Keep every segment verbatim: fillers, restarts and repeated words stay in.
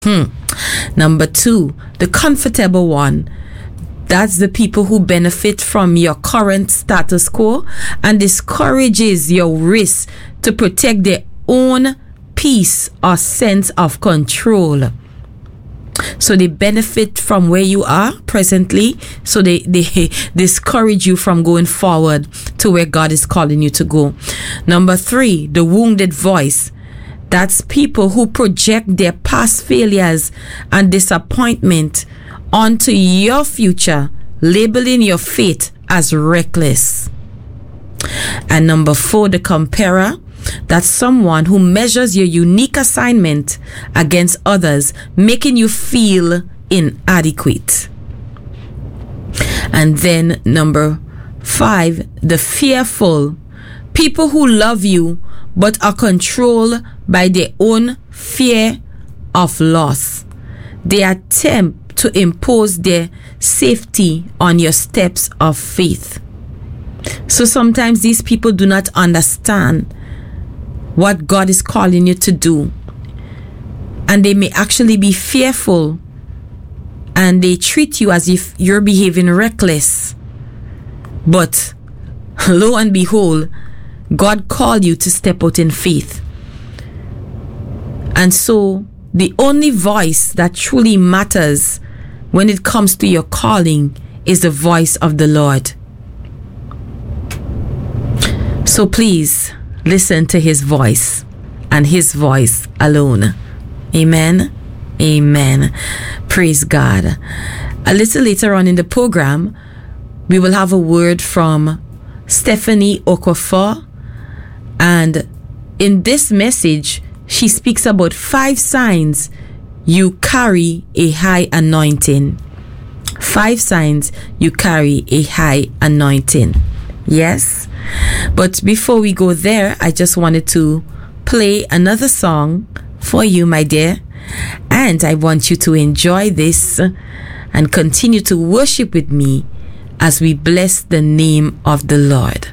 Hmm. Number two, the comfortable one. That's the people who benefit from your current status quo and discourages your risk to protect their own peace or sense of control. So they benefit from where you are presently, so they, they discourage you from going forward to where God is calling you to go. Number three, the wounded voice. That's people who project their past failures and disappointment onto your future, labeling your faith as reckless. And number four, the comparer. That's someone who measures your unique assignment against others, making you feel inadequate. And then number five, the fearful. People who love you but are controlled by their own fear of loss. They attempt to impose their safety on your steps of faith. So sometimes these people do not understand what God is calling you to do, and they may actually be fearful, and they treat you as if you're behaving reckless. But lo and behold, God called you to step out in faith. And so the only voice that truly matters when it comes to your calling is the voice of the Lord. So please listen to his voice and his voice alone. Amen. Amen. Praise God. A little later on in the program, we will have a word from Stephanie Okofor. And in this message, she speaks about five signs you carry a high anointing. Five signs you carry a high anointing. Yes. But before we go there, I just wanted to play another song for you, my dear. And I want you to enjoy this and continue to worship with me as we bless the name of the Lord.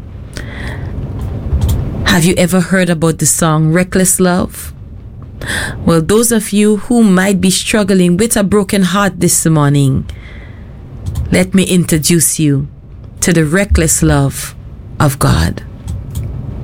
Have you ever heard about the song Reckless Love? Well, those of you who might be struggling with a broken heart this morning, let me introduce you to the reckless love of God.